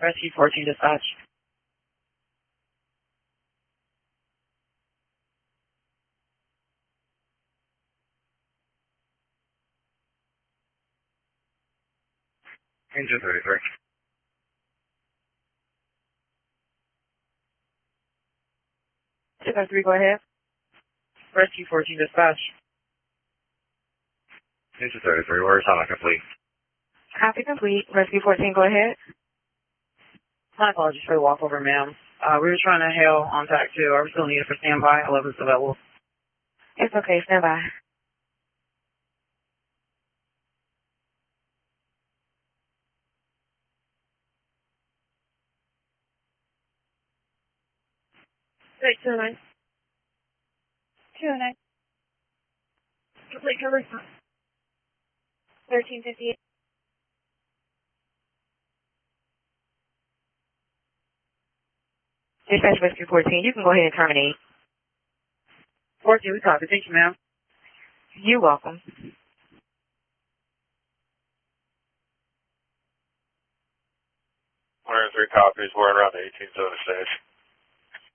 Rescue 14 dispatch. Engine 33. 253, go ahead. Rescue 14 dispatch. Engine 33, where's Hana complete? Copy complete. Rescue 14, go ahead. My apologies for the walkover, ma'am. We were trying to hail on TAC 2. Are we still needed for standby? 11's available. It's okay, stand by. Wait, 209. 209. Complete cover. 1358. Dispatch Rescue 14, you can go ahead and terminate. 14, we copy. Thank you, ma'am. You're welcome. 103 copies. We're around the 18 zone stage.